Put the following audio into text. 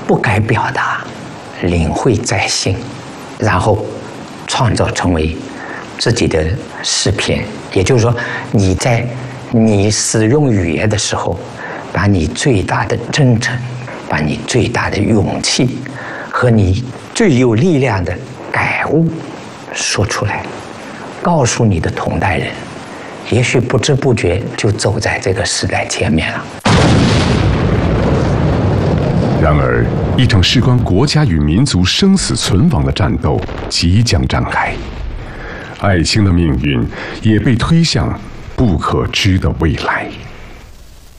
不该表达，领会在心，然后创造成为自己的诗篇。也就是说，你在你使用语言的时候，把你最大的真诚，把你最大的勇气和你最有力量的感悟说出来，告诉你的同代人，也许不知不觉就走在这个时代前面了。 然而，一场事关国家与民族生死存亡的战斗即将展开，爱情的命运也被推向不可知的未来。